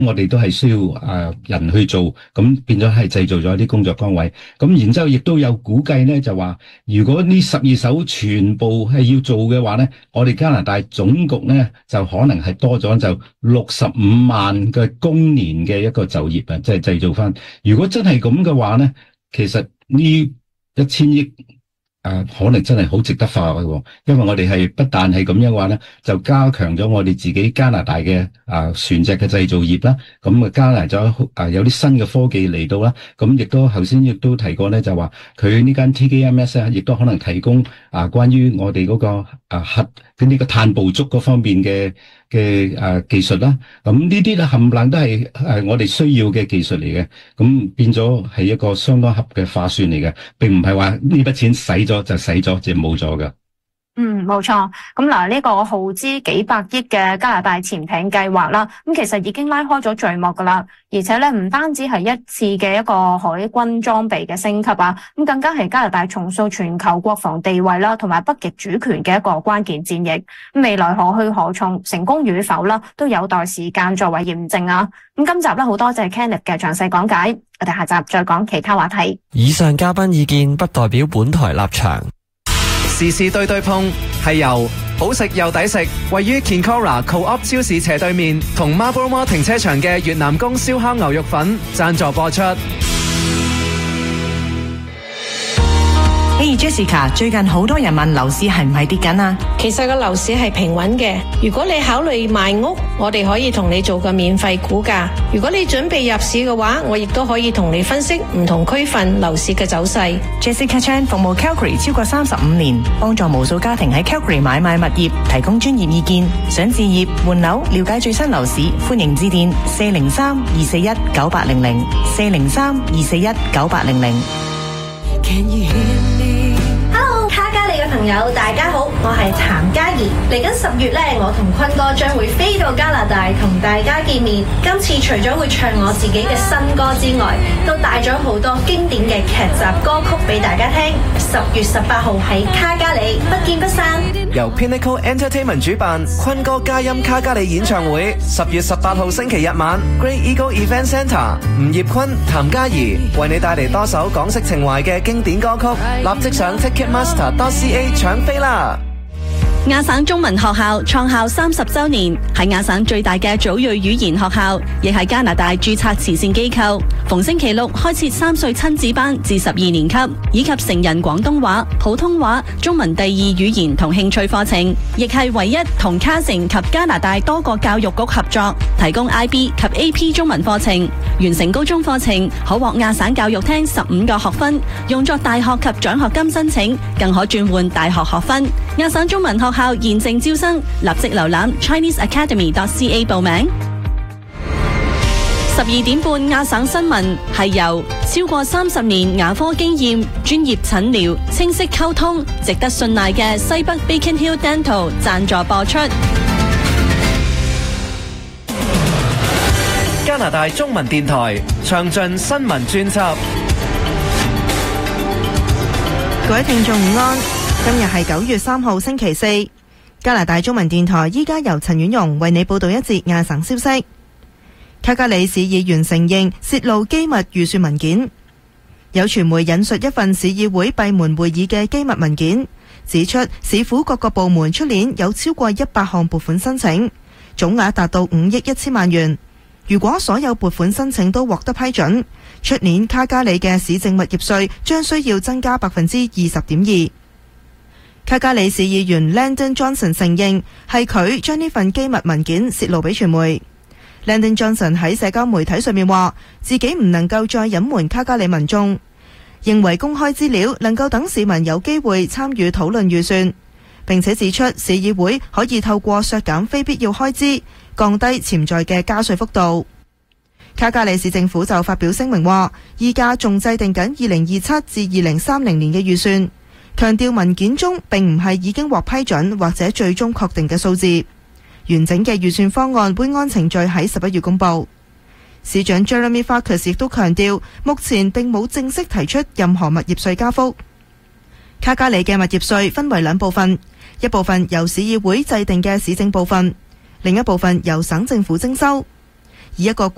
我哋都係需要人去做，咁變咗係製造咗啲工作崗位。咁然之後亦都有估計咧，就話如果呢12艘全部係要做嘅話咧，我哋加拿大總局咧就可能係多咗就65萬嘅工年嘅一個就業啊，即係製造翻。如果真係咁嘅話咧，其實呢1000億可能真係好值得花嘅，因為我哋係不但係咁樣嘅話咧，就加強咗我哋自己加拿大嘅船隻嘅製造業啦，咁加拿咗有啲新嘅科技嚟到啦，咁亦都頭先亦都提過咧，就話佢呢間 TKMS 咧，亦都可能提供關於我哋嗰個核嘅呢個碳捕捉嗰方面嘅技術啦，咁呢啲咧冚唪唥都係我哋需要嘅技術嚟嘅，咁變咗係一個相當合嘅劃算嚟嘅，並唔係話呢筆錢使咗就使咗，即係冇咗噶。 冇錯。咁嗱，呢個耗資幾百億嘅加拿大潛艇計劃啦，咁其實已經拉開咗序幕噶啦，而且咧唔單止係一次嘅一個海軍裝備嘅升級啊，咁更加係加拿大重塑全球國防地位啦，同埋北極主權嘅一個關鍵戰役。咁未來何去何從，成功與否啦，都有待時間作為驗證啊。咁今集咧好多謝 Kenneth 嘅詳細講解，我哋下集再講其他話題。 以上嘉賓意見不代表本台立場。 時事對對碰係由好食又抵食，位於 Kinkora Co-op 超市斜對面同 Marlborough Mall 停車場嘅越南宮燒烤牛肉粉贊助播出。 Hey Jessica， 最近好多人問樓市係唔係跌緊啊？ 其實個樓市係平穩嘅。如果你考慮賣屋，我哋可以同你做個免費估價。如果你準備入市嘅話，我亦都可以同你分析唔同區份樓市嘅走勢。 Jessica Chan 服務 Calgary 超過35年，幫助無數家庭喺 Calgary 買賣物業，提供專業意見。想置業換樓，了解最新樓市，歡迎致電403-241-9800 403-241-9800。 Hello， 卡加里嘅朋友，大家好，我係譚嘉怡。嚟緊10月咧，我同坤哥將會飛到加拿大同大家見面。今次除咗會唱我自己嘅新歌之外，都帶咗好多經典嘅劇集歌曲俾大家聽。10月18號喺卡加里，不見不散。 由 Pinnacle Entertainment 主辦，坤哥嘉音卡加里演唱會，10月18號星期日晚 Great Eagle Event Centre， 吳業坤、譚嘉怡為你帶嚟多首港式情懷嘅經典歌曲，立即上 Ticketmaster.ca 搶飛啦！ 亞省中文學校創校30週年，係亞省最大嘅祖裔語言學校，亦係加拿大註冊慈善機構。逢星期六開設3歲親子班至12年級，以及成人廣東話、普通話、中文第二語言同興趣課程，亦係唯一同卡城及加拿大多個教育局合作，提供 IB 及 AP 中文課程。完成高中課程可獲亞省教育廳15個學分，用作大學及獎學金申請，更可轉換大學學分。亞省中文學校現正招生，立即瀏覽 ChineseAcademy.ca 報名。12點半亞省新聞係由超過30年牙科經驗、專業診療、清晰溝通、值得信賴嘅西北 Beacon Hill Dental 贊助播出。 加拿大中文電台詳盡新聞專輯。 各位聽眾午安，今日係9月3號星期四。加拿大中文電台依家由陳婉容為你報道一節亞省消息。卡加里市議員承認泄露機密預算文件。有傳媒引述一份市議會閉門會議嘅機密文件，指出市府各個部門出年有超過100項撥款申請，總額達到5億1000萬元。如果所有撥款申請都獲得批准，出年卡加里嘅市政物業稅將需要增加 20.2%。卡加里市議員 Landon Johnson 承認係佢將呢份機密文件泄露俾傳媒。Landon Johnson 喺社交媒體上面話，自己唔能夠再隱瞞卡加里民眾，認為公開資料能夠等市民有機會參與討論預算，並且指出市議會可以透過削減非必要開支，降低潛在嘅加稅幅度。卡加里市政府就發表聲明話，依家仲制定緊2027至2030年嘅預算，強調文件中並唔係已經獲批准或者最終確定嘅數字。完整嘅預算方案會按程序喺11月公布。市長 Jeremy Farkas 亦都強調，目前並冇正式提出任何物業稅加幅。卡加里嘅物業稅分為2部分，一部分由市議會制定嘅市政部分，另一部分由省政府徵收。以一個